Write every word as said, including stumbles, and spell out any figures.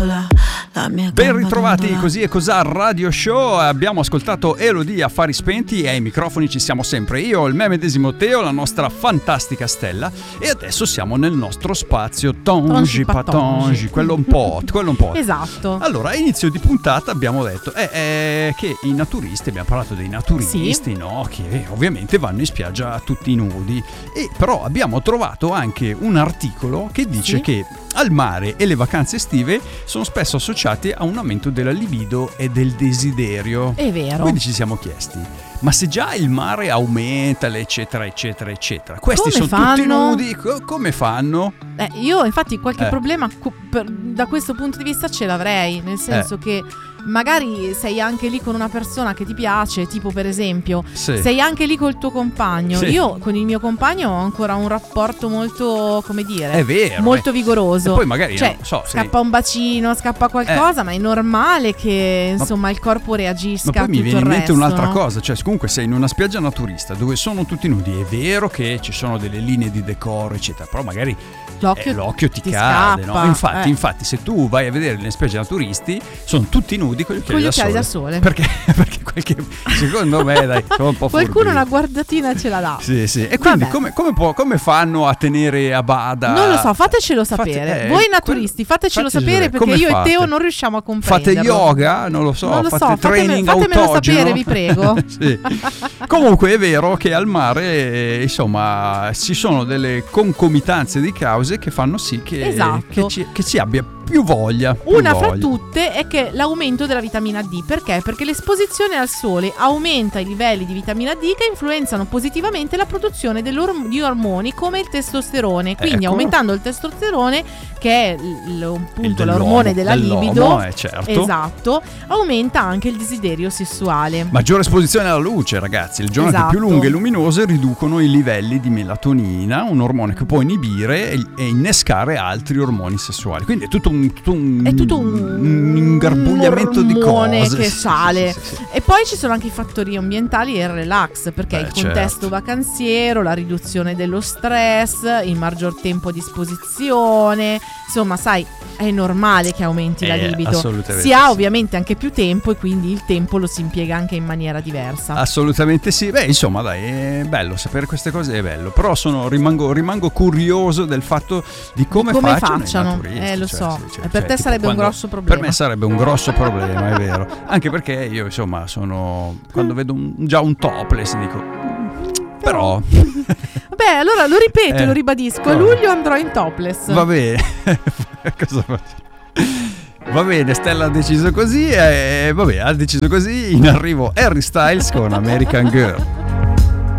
Ben ritrovati, così e cos'ha Radio Show. Abbiamo ascoltato Elodie, Affari Spenti, e ai microfoni ci siamo sempre io, il me medesimo Teo, la nostra fantastica Stella, e adesso siamo nel nostro spazio Tongi Patongi, quello un po', quello un po'. Esatto. Allora, a inizio di puntata abbiamo detto eh, eh, che i naturisti, abbiamo parlato dei naturisti, sì, no? Che ovviamente vanno in spiaggia tutti nudi, e però abbiamo trovato anche un articolo che dice sì, che al mare e le vacanze estive sono spesso associati a un aumento della libido e del desiderio. È vero. Quindi ci siamo chiesti: ma se già il mare aumenta, eccetera, eccetera, eccetera, questi come sono fanno? tutti nudi, co- come fanno? Eh, io infatti qualche eh. problema cu- per, da questo punto di vista ce l'avrei, nel senso eh. che magari sei anche lì con una persona che ti piace, tipo per esempio sì, sei anche lì col tuo compagno. Sì. Io con il mio compagno ho ancora un rapporto molto, come dire, è vero, molto eh. vigoroso. E poi magari cioè, non so, scappa sì, un bacino, scappa qualcosa, eh. ma è normale che insomma il corpo reagisca. Ma poi mi tutto viene in il mente resto, un'altra no? cosa, cioè comunque sei in una spiaggia naturista dove sono tutti nudi, è vero che ci sono delle linee di decoro eccetera, però magari l'occhio, eh, l'occhio ti, ti cade, scappa, no? Infatti, eh. infatti se tu vai a vedere le spiagge naturisti sono tutti nudi con gli occhiali, con gli occhiali da, da sole. sole. Perché, perché qualche, secondo me dai, sono un po' qualcuno furbini. una guardatina ce la dà. Sì, sì. E quindi come, come, può, come fanno a tenere a bada? Non lo so, fatecelo sapere. Fate, eh, Voi naturisti, fatecelo fatecelo sapere, perché io fate? e Teo non riusciamo a comprenderlo. Fate yoga? Non lo so, non lo fate so, training fateme, fatemelo autogeno? sapere, vi prego. Sì. Comunque è vero che al mare, insomma, ci sono delle concomitanze di cause che fanno sì che, esatto, che, ci, che si abbia più voglia. Più Una voglia. fra tutte è che l'aumento della vitamina D. Perché? Perché l'esposizione al sole aumenta i livelli di vitamina D che influenzano positivamente la produzione di ormoni come il testosterone. Quindi ecco, aumentando il testosterone, che è l- l- appunto il l'ormone della libido, eh, certo, esatto, aumenta anche il desiderio sessuale. Maggiore esposizione alla luce, ragazzi. Le giornate esatto, più lunghe e luminose riducono i livelli di melatonina, un ormone che può inibire e, e innescare altri ormoni sessuali. Quindi è tutto un, tutto un, è tutto un, un ingarbugliamento un di cose che sale. Sì, sì, sì, sì. E poi ci sono anche i fattori ambientali e il relax, perché Beh, il contesto certo, vacanziero, la riduzione dello stress, il maggior tempo di esposizione, insomma, sai, è normale che aumenti eh, la libido. Si ha sì, ovviamente anche più tempo e quindi il tempo lo si impiega anche in maniera diversa. Assolutamente sì. Beh, insomma, dai, è bello sapere queste cose, è bello. Però sono, rimango, rimango curioso del fatto di come, di come facciano, facciano. i naturisti. Eh, lo cioè, so. sì, cioè, per cioè, te sarebbe un quando, grosso problema. Per me sarebbe un grosso problema, è vero. Anche perché io, insomma, sono quando vedo un, già un topless dico però vabbè, allora lo ripeto e eh, lo ribadisco, no, a luglio andrò in topless. Va bene. Cosa faccio? Va bene, Stella ha deciso così e vabbè, ha deciso così. In arrivo Harry Styles con American Girl.